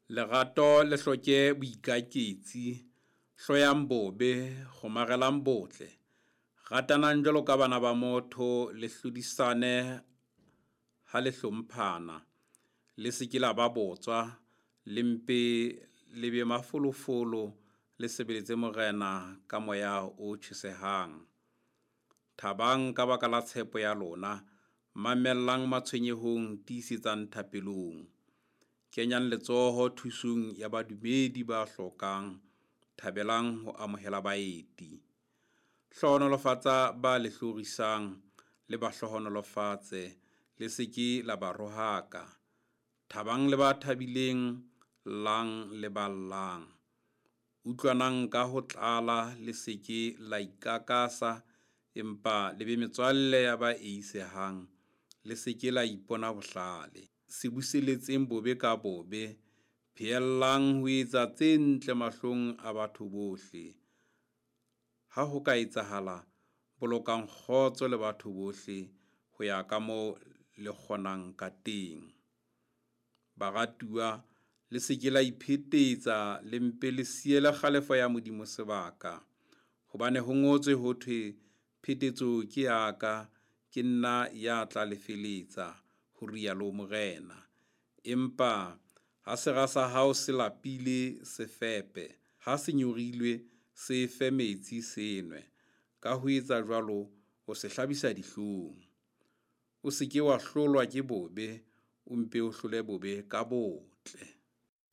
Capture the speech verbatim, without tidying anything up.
Lerato le hloke boikaketsi, hloyang bobe, kgomarelang botle. Ratanang jwalo ka bana ba motho, le hlodisane ha le hlomphana, le se ke la ba botswa, le mpe le be mafolofolo, le sebeletse Morena ka moya o tjhesehang. Thabang ka baka la tshepo ya lona, mamellang matshwenyehong, tiisetsang thapelong. Kenyang letsoho thusung ya badumedi ba hlokang, thabelang ho amohela baeti. Hlohonolofatsa ba le hlorisang, le ba hlohonolofatse, le seke la ba rohaka. Thabang le ba thabileng, lang le ballang. Utlwanang ka ho tlala, le seke la ikakasa, empa le be metswalle ya ba eisehang, le seke la ipona bohlale. Se buseletseng bobe ka bobe, pheellang ho etsa tse ntle mahlong a batho bohle. Ha ho ka etsahala, bolokang kgotso le batho bohle, ho ya ka moo le kgonang ka teng. Baratuwa, le seke la iphetetsa, le mpe le siele kgalefo ya Modimo sebaka, hobane ho ngotswe ho thwe, phetetso ke ya ka, ke nna ya tla lefeletsa, ho rialo Morena. Empa ha sera sa hao se lapile, se fepe, ha se nyorilwe, se fe metsi se nwe. Ka ho etsa jwalo, o se hlabisa dihlong. O se ke wa hlolwa ke bobe, o mpe o hlole bobe ka botle.